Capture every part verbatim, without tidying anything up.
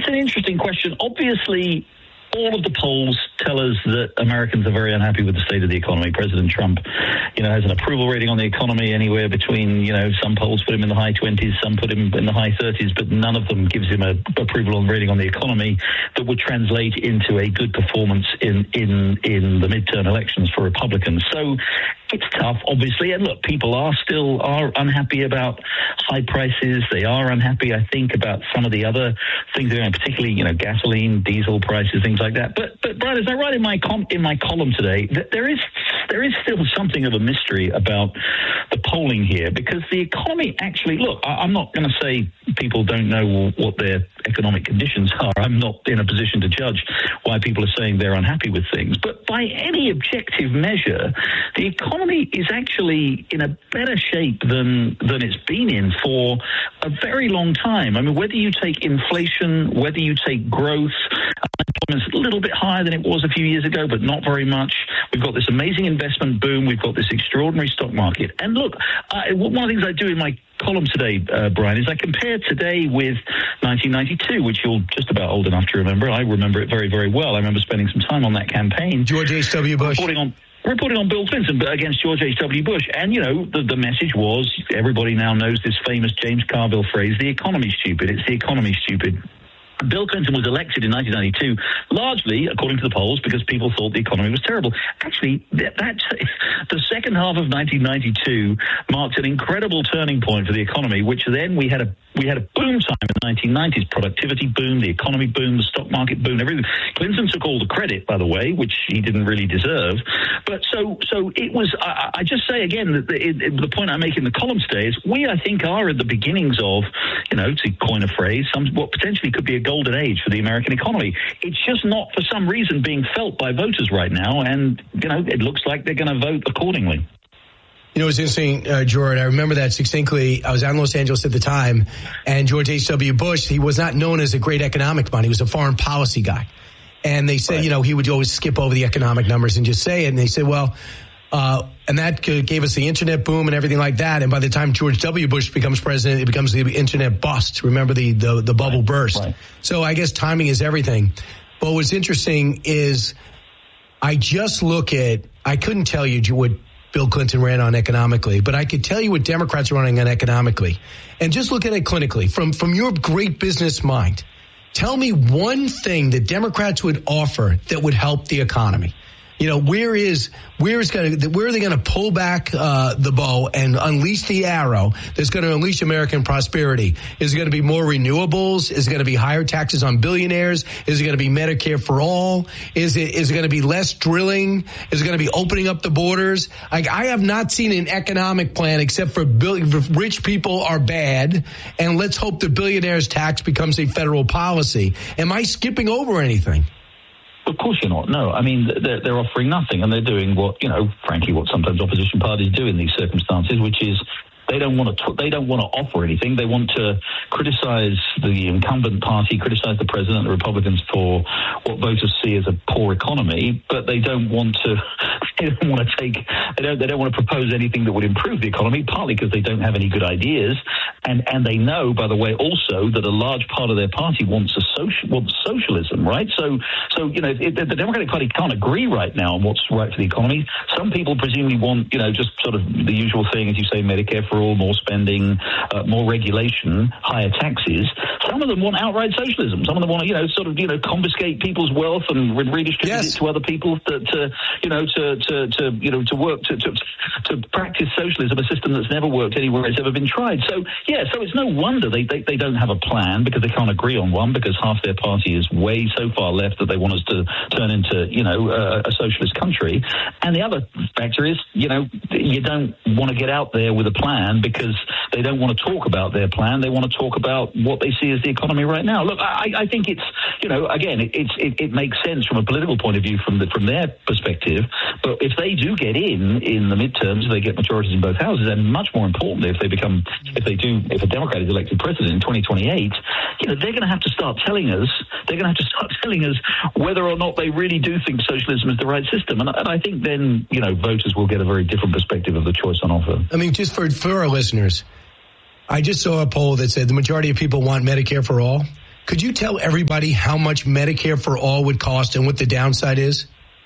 an interesting question. Obviously, all of the polls tell us that Americans are very unhappy with the state of the economy. President Trump, you know, has an approval rating on the economy anywhere between, you know, some polls put him in the high twenties, some put him in the high thirties, but none of them gives him a approval on rating on the economy that would translate into a good performance in in in the midterm elections for Republicans. So it's tough, obviously. And look, people are still are unhappy about high prices. They are unhappy, I think, about some of the other things, particularly, you know, gasoline, diesel prices, things like that. But, but Brian, as I write in my com- in my column today, th- there is there is still something of a mystery about the polling here, because the economy actually, look, I- I'm not going to say people don't know what their economic conditions are. I'm not in a position to judge why people are saying they're unhappy with things. But by any objective measure, the economy is actually in a better shape than than it's been in for a very long time. I mean, whether you take inflation, whether you take growth, unemployment's a little bit higher than it was a few years ago, but not very much. We've got this amazing investment boom. We've got this extraordinary stock market. And look, I, one of the things I do in my column today, uh, Brian, is I compare today with nineteen ninety-two, which you're just about old enough to remember. I remember it very, very well. I remember spending some time on that campaign. George H W. Bush. Reporting on Reporting on Bill Clinton against George H W. Bush. And, you know, the, the message was, everybody now knows this famous James Carville phrase, the economy's stupid. It's the economy stupid. Bill Clinton was elected in nineteen ninety-two, largely, according to the polls, because people thought the economy was terrible. Actually, that, that the second half of nineteen ninety-two marked an incredible turning point for the economy, which then we had a we had a boom time in the nineteen nineties, productivity boom, the economy boom, the stock market boom, everything. Clinton took all the credit, by the way, which he didn't really deserve. But so so it was, I, I just say again, that the, it, the point I make in the column today is we, I think, are at the beginnings of, you know, to coin a phrase, some what potentially could be a golden age for the American economy. It's just not, for some reason, being felt by voters right now, and, you know, it looks like they're going to vote accordingly. You know, it's interesting, uh, George, I remember that succinctly. I was out in Los Angeles at the time, and George H W. Bush, he was not known as a great economic mind. He was a foreign policy guy. And they said, right. you know, he would always skip over the economic numbers and just say it. And they said, well, uh, and that gave us the internet boom and everything like that. And by the time George W. Bush becomes president, it becomes the internet bust. Remember the, the, the bubble right. burst. Right. So I guess timing is everything. But what's interesting is I just look at, I couldn't tell you what Bill Clinton ran on economically, but I could tell you what Democrats are running on economically. And just look at it clinically from, from your great business mind. Tell me one thing that Democrats would offer that would help the economy. You know, where is where is going to where are they going to pull back uh, the bow and unleash the arrow that's going to unleash American prosperity? Is it going to be more renewables? Is it going to be higher taxes on billionaires? Is it going to be Medicare for all? Is it is it going to be less drilling? Is it going to be opening up the borders? Like, I have not seen an economic plan except for bill- rich people are bad, and let's hope the billionaires tax becomes a federal policy. Am I skipping over anything? Of course you're not. No, I mean, they're, they're offering nothing, and they're doing what, you know, frankly, what sometimes opposition parties do in these circumstances, which is they don't want to. They don't want to offer anything. They want to criticize the incumbent party, criticize the president, the Republicans, for what voters see as a poor economy, but they don't want to. They don't want to take. They don't. They don't want to propose anything that would improve the economy. Partly because they don't have any good ideas, and and they know, by the way, also that a large part of their party wants a social wants socialism, right? So so you know, it, the Democratic Party can't agree right now on what's right for the economy. Some people presumably want, you know, just sort of the usual thing, as you say, Medicare for all, more spending, uh, more regulation, higher taxes. Some of them want outright socialism. Some of them want to, you know, sort of, you know, confiscate people's wealth and redistribute yes. it to other people to, to you know, to, to, to, you know, to work, to, to, to practice socialism, a system that's never worked anywhere it's ever been tried. So, yeah, so it's no wonder they, they, they don't have a plan, because they can't agree on one, because half their party is way so far left that they want us to turn into, you know, a, a socialist country. And the other factor is, you know, you don't want to get out there with a plan, because they don't want to talk about their plan. They want to talk about what they see as the economy right now. Look, I, I think it's, you know, again, it, it's, it, it makes sense from a political point of view from the, from their perspective. But if they do get in in the midterms, if they get majorities in both houses, and much more importantly, if they become, if they do, if a Democrat is elected president in twenty twenty-eight, you know, they're going to have to start telling us, they're going to have to start telling us whether or not they really do think socialism is the right system. And, and I think then, you know, voters will get a very different perspective of the choice on offer. I mean, just for, for our listeners, I just saw a poll that said the majority of people want Medicare for all. Could you tell everybody how much Medicare for All would cost and what the downside is?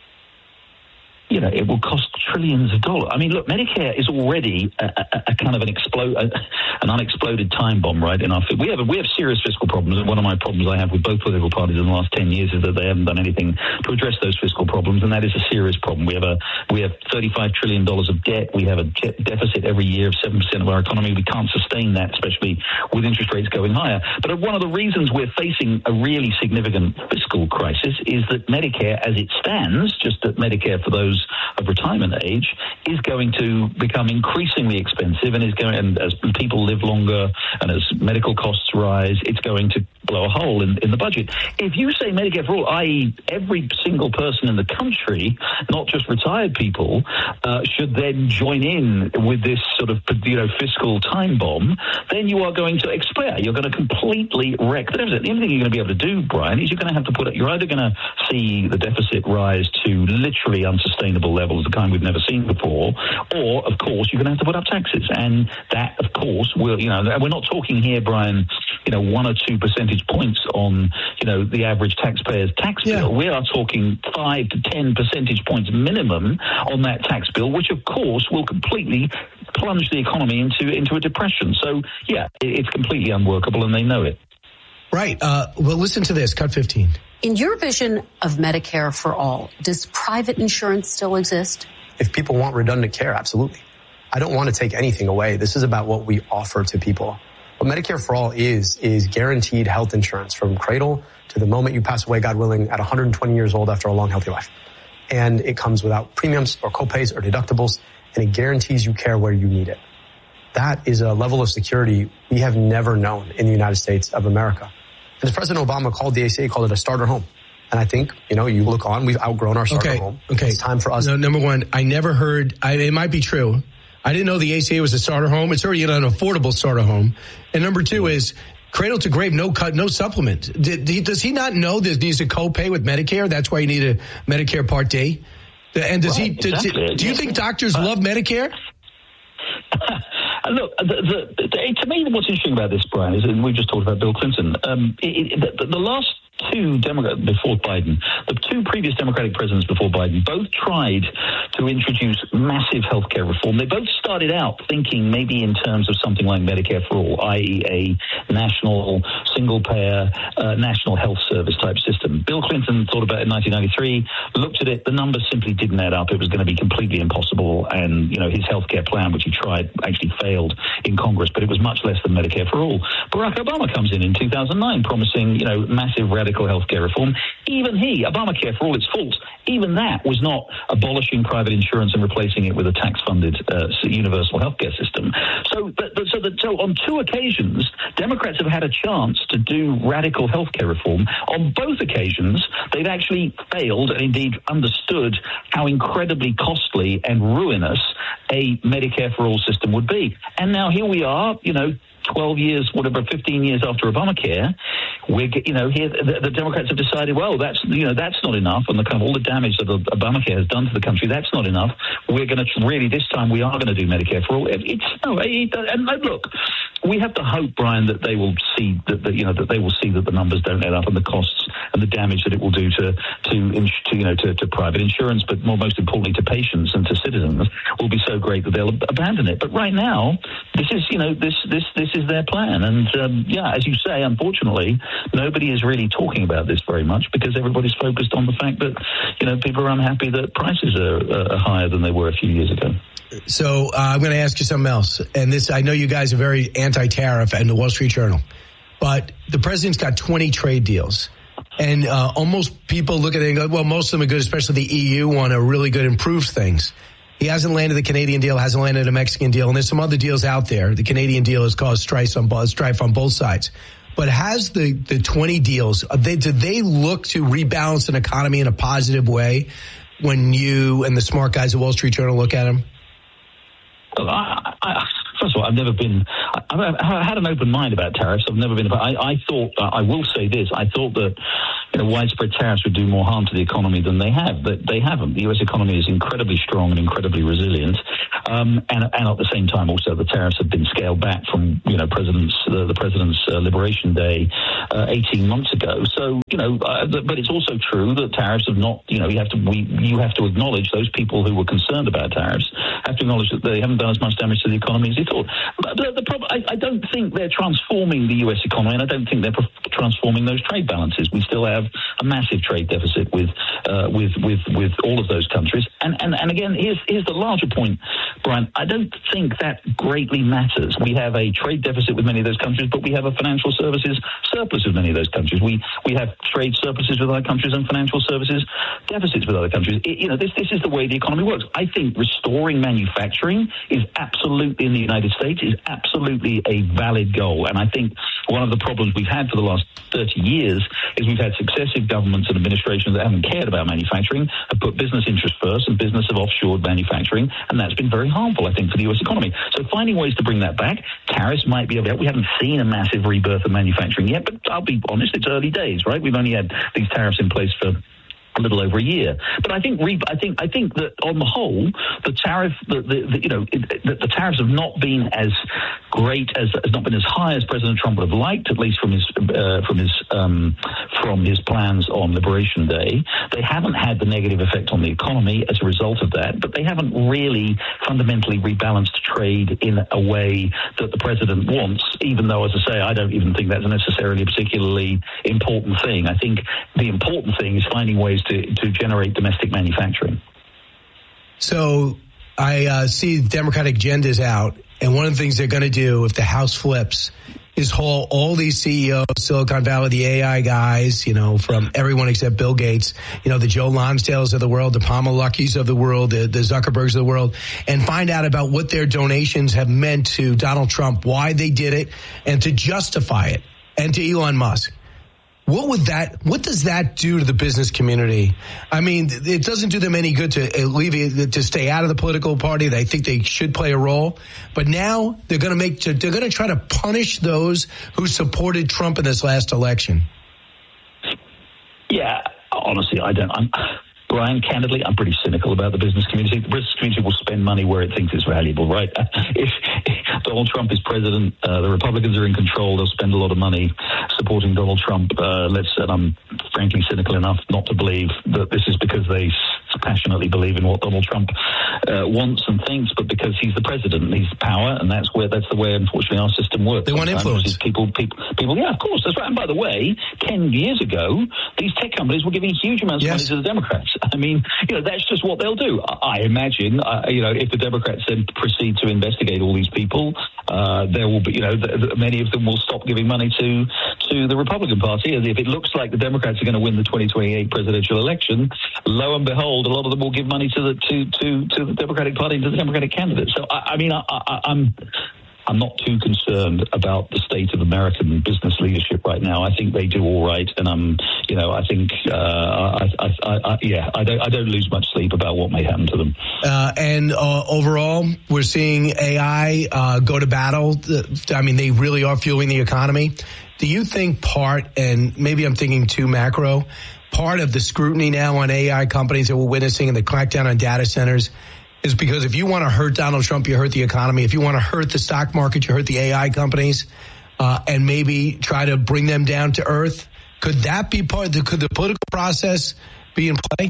You know, it will cost trillions of dollars. I mean, look, Medicare is already a, a, a kind of an explode, a, an unexploded time bomb, right? In our we have a, we have serious fiscal problems, and one of my problems I have with both political parties in the last ten years is that they haven't done anything to address those fiscal problems, and that is a serious problem. We have a we have thirty-five trillion dollars of debt. We have a deficit every year of seven percent of our economy. We can't sustain that, especially with interest rates going higher. But one of the reasons we're facing a really significant fiscal crisis is that Medicare, as it stands, just that Medicare for those of retirement age, is going to become increasingly expensive, and is going, and as people live longer and as medical costs rise, it's going to blow a hole in, in the budget. If you say Medicare for all, that is every single person in the country, not just retired people, uh, should then join in with this sort of, you know, fiscal time bomb, then you are going to expire. You're going to completely wreck the deficit. The only thing you're going to be able to do, Brian, is you're going to have to put it, you're either going to see the deficit rise to literally unsustainable levels, the kind we've never seen before, or, of course, you're going to have to put up taxes. And that, of course, will, you know, we're not talking here, Brian, you know, one or two percentage points on, you know, the average taxpayer's tax bill. Yeah. We are talking five to ten percentage points minimum on that tax bill, which, of course, will completely plunge the economy into, into a depression. So, yeah, it's completely unworkable, and they know it. Right. Uh, well, listen to this. Cut fifteen. In your vision of Medicare for all, does private insurance still exist? If people want redundant care, absolutely. I don't want to take anything away. This is about what we offer to people. What Medicare for all is, is guaranteed health insurance from cradle to the moment you pass away, God willing, at one hundred twenty years old after a long, healthy life. And it comes without premiums or copays or deductibles, and it guarantees you care where you need it. That is a level of security we have never known in the United States of America. And as President Obama called the A C A, called it a starter home. And I think, you know, you look on, we've outgrown our starter okay. home. Okay. It's time for us. No, number one, I never heard, I, it might be true. I didn't know the A C A was a starter home. It's already an affordable starter home. And number two is cradle to grave, no cut, no supplement. Did, does he not know that there's a copay with Medicare? That's why you need a Medicare Part D. And does right, he? Does exactly. he do you think doctors uh, love Medicare? Look, the, the, the, to me, what's interesting about this, Brian, is, and we just talked about Bill Clinton. Um, it, it, the, the last two Democrats before Biden, the two previous Democratic presidents before Biden, both tried to introduce massive healthcare reform. They both started out thinking maybe in terms of something like Medicare for all, that is a national, single-payer, uh, national health service type system. Bill Clinton thought about it in nineteen ninety-three, looked at it, the numbers simply didn't add up. It was going to be completely impossible, and, you know, his healthcare plan, which he tried, actually failed in Congress, but it was much less than Medicare for all. Barack Obama comes in in two thousand nine promising, you know, massive radical healthcare reform. Even he, Obamacare, for all its faults, even that was not abolishing private insurance and replacing it with a tax-funded uh, universal healthcare system. So, but, but, so, that, so on two occasions, Democrats have had a chance to do radical healthcare reform. On both occasions, they've actually failed and indeed understood how incredibly costly and ruinous a Medicare for all system would be. And now here we are, you know, twelve years, whatever, fifteen years after Obamacare, we're, you know, here the, the Democrats have decided, well, that's, you know, that's not enough, and the kind of all the damage that Obamacare has done to the country, that's not enough. We're going to really, this time, we are going to do Medicare for all. It's no, it, and look, we have to hope, Brian, that they will see that, that, you know, that they will see that the numbers don't add up and the costs and the damage that it will do to, to, to you know, to, to private insurance, but more most importantly to patients and to citizens, will be so great that they'll abandon it. But right now, this is, you know, this, this, this is their plan. And, um, yeah, as you say, unfortunately, nobody is really talking about this very much because everybody's focused on the fact that, you know, people are unhappy that prices are, are higher than they were a few years ago. So uh, I'm going to ask you something else. And this, I know you guys are very anti-tariff and the Wall Street Journal, but the president's got twenty trade deals. And uh, almost people look at it and go, well, most of them are good, especially the E U want to really good improve things. He hasn't landed the Canadian deal, hasn't landed a Mexican deal, and there's some other deals out there. The Canadian deal has caused strife on, strife on both sides. But has the, the twenty deals, they, do they look to rebalance an economy in a positive way when you and the smart guys at Wall Street Journal look at them? Well, I, I, first of all, I've never been, I, I had an open mind about tariffs. I've never been, I, I thought, I will say this, I thought that, you know, widespread tariffs would do more harm to the economy than they have. But they haven't. The U S economy is incredibly strong and incredibly resilient. Um, and, and at the same time, also, the tariffs have been scaled back from, you know, president's, uh, the president's uh, Liberation Day uh, eighteen months ago. So, you know, uh, but it's also true that tariffs have not, you know, you have to, we, you have to acknowledge those people who were concerned about tariffs have to acknowledge that they haven't done as much damage to the economy as they thought. But the, the problem, I, I don't think they're transforming the U S economy, and I don't think they're transforming those trade balances. We still have a massive trade deficit with uh, with with with all of those countries. And and and again, here's here's the larger point, Brian. I don't think that greatly matters. We have a trade deficit with many of those countries, but we have a financial services surplus with many of those countries. We we have trade surpluses with other countries and financial services deficits with other countries. It, you know, this this is the way the economy works. I think restoring manufacturing is absolutely in the United States is absolutely a valid goal. And I think one of the problems we've had for the last thirty years is we've had successive governments and administrations that haven't cared about manufacturing, have put business interests first, and business have offshored manufacturing, and that's been very harmful, I think, for the U S economy. So finding ways to bring that back, tariffs might be able. We haven't seen a massive rebirth of manufacturing yet, but I'll be honest, it's early days, right? We've only had these tariffs in place for a little over a year, but I think I think I think that on the whole, the tariff, the, the, the you know, it, the, the tariffs have not been as great as has not been as high as President Trump would have liked, at least from his uh, from his um, from his plans on Liberation Day. They haven't had the negative effect on the economy as a result of that, but they haven't really fundamentally rebalanced trade in a way that the president wants. Even though, as I say, I don't even think that's necessarily a particularly important thing. I think the important thing is finding ways To, to generate domestic manufacturing. So I uh, see Democratic agendas out, and one of the things they're going to do if the House flips is haul all these C E Os, Silicon Valley, the A I guys, you know, from everyone except Bill Gates, you know, the Joe Lonsdales of the world, the Palmer Luckies of the world, the, the Zuckerbergs of the world, and find out about what their donations have meant to Donald Trump, why they did it, and to justify it, and to Elon Musk. What would that, what does that do to the business community? I mean, it doesn't do them any good to alleviate, to stay out of the political party. They think they should play a role. But now they're going to make, they're going to try to punish those who supported Trump in this last election. Yeah, honestly, I don't, I'm, Brian, candidly, I'm pretty cynical about the business community. The business community will spend money where it thinks it's valuable, right? If, if Donald Trump is president, uh, the Republicans are in control, they'll spend a lot of money supporting Donald Trump. Uh, let's, and I'm frankly cynical enough not to believe that this is because they passionately believe in what Donald Trump uh, wants and thinks, but because he's the president and he's power, and that's where that's the way, unfortunately, our system works. They want influence. People, people, people. Yeah, of course, that's right. And by the way, ten years ago, these tech companies were giving huge amounts yes. of money to the Democrats. I mean, you know, that's just what they'll do. I, I imagine, uh, you know, if the Democrats then proceed to investigate all these people, uh, there will be, you know, th- th- many of them will stop giving money to to the Republican Party. And if it looks like the Democrats are going to win the twenty twenty-eight presidential election, lo and behold, a lot of them will give money to the to to, to the Democratic Party and to the Democratic candidates. So I, I mean, I, I, I'm. I'm not too concerned about the state of American business leadership right now. I think they do all right, and I'm, you know, I think, uh, I, I, I, I, yeah, I don't, I don't lose much sleep about what may happen to them. Uh, and uh, overall, we're seeing A I uh, go to battle. I mean, they really are fueling the economy. Do you think part, and maybe I'm thinking too macro, part of the scrutiny now on A I companies that we're witnessing in the crackdown on data centers is because if you want to hurt Donald Trump, you hurt the economy. If you want to hurt the stock market, you hurt the A I companies, uh, and maybe try to bring them down to earth. Could that be part of the, could the political process be in play?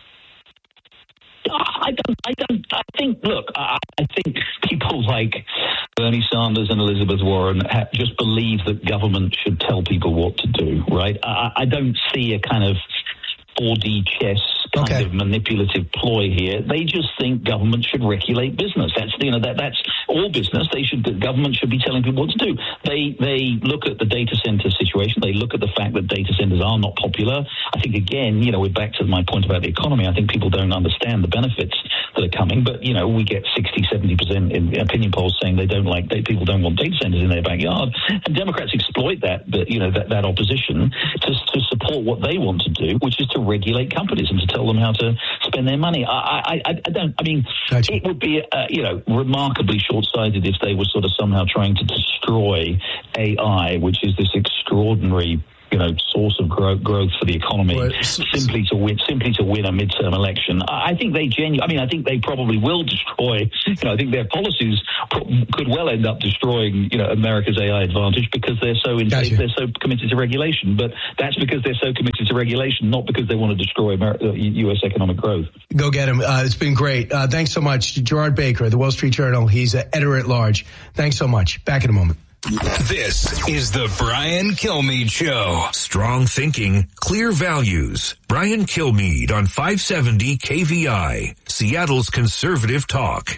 I don't, I don't, I think, look, I, I think people like Bernie Sanders and Elizabeth Warren have just believe that government should tell people what to do, right? I, I don't see a kind of four D chess kind okay. of manipulative ploy here. They just think government should regulate business. That's, you know, that that's all business. They should, the government should be telling people what to do. They they look at the data center situation. They look at the fact that data centers are not popular. I think, again, you know, we're back to my point about the economy. I think people don't understand the benefits that are coming, but, you know, we get sixty, seventy percent in opinion polls saying they don't like, they, people don't want data centers in their backyard. And Democrats exploit that, but, you know, that, that opposition to, to support what they want to do, which is to regulate companies and to tell them how to spend their money. I, I, I don't, I mean, gotcha. It would be, uh, you know, remarkably short-sighted if they were sort of somehow trying to destroy A I, which is this extraordinary you know, source of growth, growth for the economy well, simply to win, simply to win a midterm election. I think they genuinely, I mean, I think they probably will destroy, you know, I think their policies could well end up destroying, you know, America's A I advantage because they're so in, gotcha. they're so committed to regulation. But that's because they're so committed to regulation, not because they want to destroy America, U S economic growth. Go get him. Uh, it's been great. Uh, thanks so much. Gerard Baker, the Wall Street Journal. He's uh, editor at large. Thanks so much. Back in a moment. This is the Brian Kilmeade Show. Strong thinking, clear values. Brian Kilmeade on five seventy K V I, Seattle's conservative talk.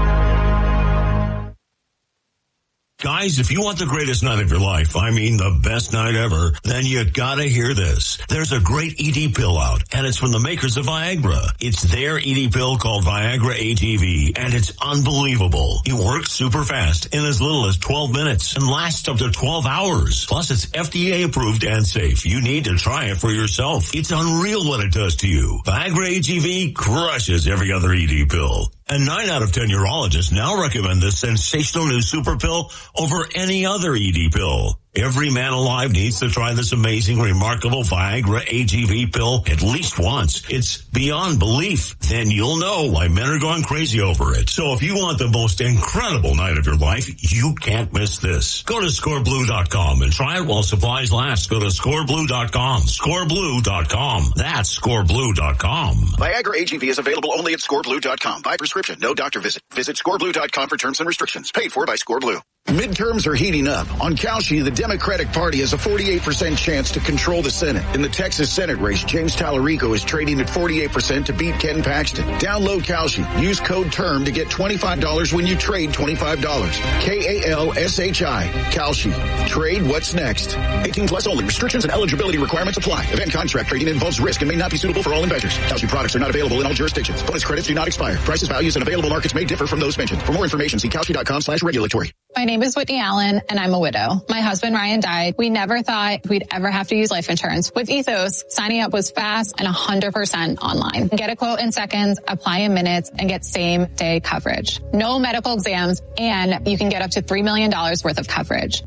Guys, if you want the greatest night of your life, I mean the best night ever, then you gotta hear this. There's a great E D pill out, and it's from the makers of Viagra. It's their E D pill called Viagra A G V, and it's unbelievable. It works super fast in as little as twelve minutes and lasts up to twelve hours. Plus, it's F D A approved and safe. You need to try it for yourself. It's unreal what it does to you. Viagra A G V crushes every other E D pill. And nine out of ten urologists now recommend this sensational new super pill over any other E D pill. Every man alive needs to try this amazing, remarkable Viagra A G V pill at least once. It's beyond belief. Then you'll know why men are going crazy over it. So if you want the most incredible night of your life, you can't miss this. Go to score blue dot com and try it while supplies last. Go to score blue dot com. score blue dot com. That's score blue dot com. Viagra A G V is available only at score blue dot com. By prescription, no doctor visit. Visit score blue dot com for terms and restrictions. Paid for by ScoreBlue. Midterms are heating up. On Kalshi, the Democratic Party has a forty-eight percent chance to control the Senate. In the Texas Senate race, James Tallarico is trading at forty-eight percent to beat Ken Paxton. Download Kalshi. Use code TERM to get twenty-five dollars when you trade twenty-five dollars. K A L S H I. Kalshi. Trade what's next. eighteen plus only. Restrictions and eligibility requirements apply. Event contract trading involves risk and may not be suitable for all investors. Kalshi products are not available in all jurisdictions. Bonus credits do not expire. Prices, values, and available markets may differ from those mentioned. For more information, see kalshi dot com slash regulatory. My name is Whitney Allen, and I'm a widow. My husband, Ryan, died. We never thought we'd ever have to use life insurance. With Ethos, signing up was fast and one hundred percent online. Get a quote in seconds, apply in minutes, and get same-day coverage. No medical exams, and you can get up to three million dollars worth of coverage.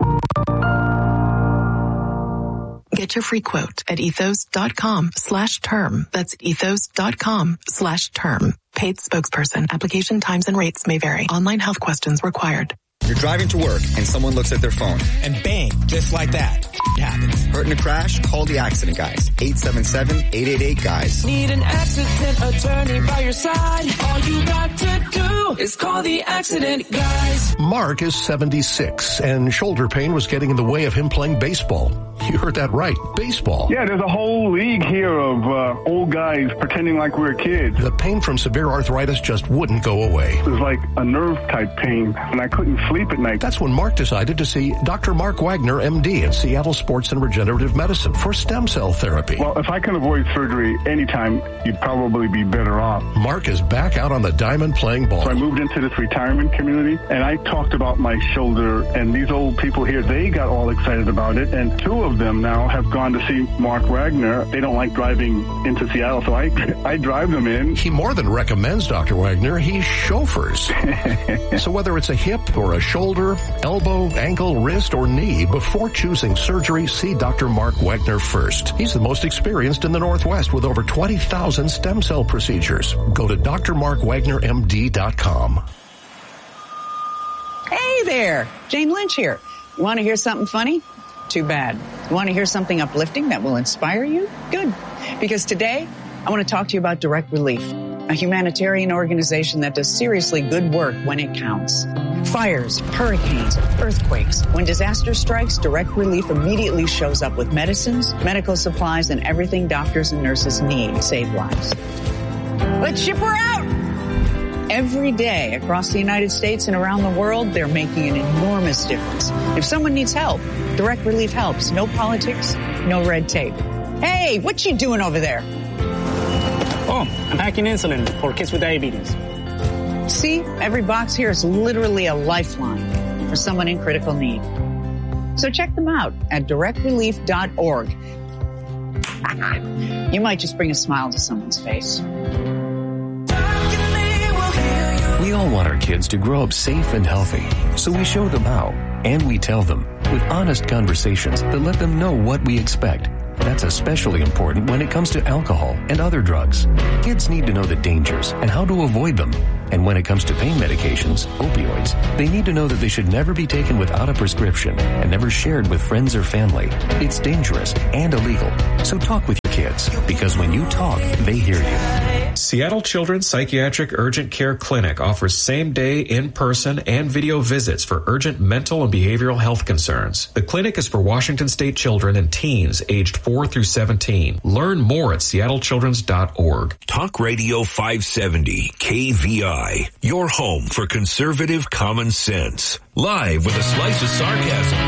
Get your free quote at ethos dot com slash term. That's ethos dot com slash term. Paid spokesperson. Application times and rates may vary. Online health questions required. You're driving to work and someone looks at their phone. And bang, just like that, it happens. Hurt in a crash? Call the accident guys. eight seven seven, eight eight eight, guys. Need an accident attorney by your side. All you got to do is call the accident guys. Mark is seventy-six and shoulder pain was getting in the way of him playing baseball. You heard that right. Baseball. Yeah, there's a whole league here of uh, old guys pretending like we're kids. The pain from severe arthritis just wouldn't go away. It was like a nerve-type pain, and I couldn't sleep at night. That's when Mark decided to see Doctor Mark Wagner, M D, at Seattle Sports and Regenerative Medicine for stem cell therapy. Well, if I can avoid surgery anytime, you'd probably be better off. Mark is back out on the diamond playing ball. So I moved into this retirement community, and I talked about my shoulder, and these old people here, they got all excited about it, and two of them now have gone to see Mark Wagner. They don't like driving into Seattle, so I I drive them in. He more than recommends Doctor Wagner. He chauffeurs. So whether it's a hip or a shoulder, elbow, ankle, wrist, or knee, before choosing surgery, see Doctor Mark Wagner first. He's the most experienced in the Northwest with over twenty thousand stem cell procedures. Go to D R mark wagner m d dot com. Hey there, Jane Lynch here. Want to hear something funny? Too bad. Want to hear something uplifting that will inspire you? Good. Because today, I want to talk to you about Direct Relief, a humanitarian organization that does seriously good work when it counts. Fires, hurricanes, earthquakes. When disaster strikes, Direct Relief immediately shows up with medicines, medical supplies, and everything doctors and nurses need to save lives. Let's ship her out! Every day across the United States and around the world, they're making an enormous difference. If someone needs help, Direct Relief helps. No politics, no red tape. Hey, what you doing over there? Oh, I'm packing insulin for kids with diabetes. See, every box here is literally a lifeline for someone in critical need. So check them out at direct relief dot org. You might just bring a smile to someone's face. We all want our kids to grow up safe and healthy, so we show them how, and we tell them, with honest conversations that let them know what we expect. That's especially important when it comes to alcohol and other drugs. Kids need to know the dangers and how to avoid them. And when it comes to pain medications, opioids, they need to know that they should never be taken without a prescription and never shared with friends or family. It's dangerous and illegal. So talk with your kids, because when you talk, they hear you. Seattle Children's Psychiatric Urgent Care Clinic offers same-day, in-person, and video visits for urgent mental and behavioral health concerns. The clinic is for Washington State children and teens aged four through seventeen. Learn more at seattle children's dot org. Talk Radio five seventy K V I, your home for conservative common sense. Live with a slice of sarcasm.